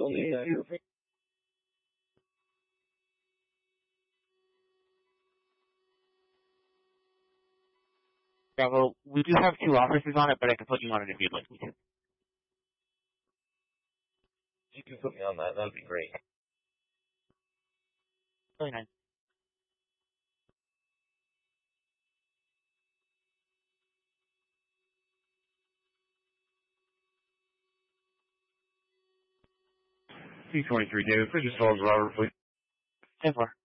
Bravo, we do have 2 officers on it, but I can put you on it if you'd like me to. You can put me on that. That'd be great. 29. C-23, David. Please just hold Robert, please. 10-4.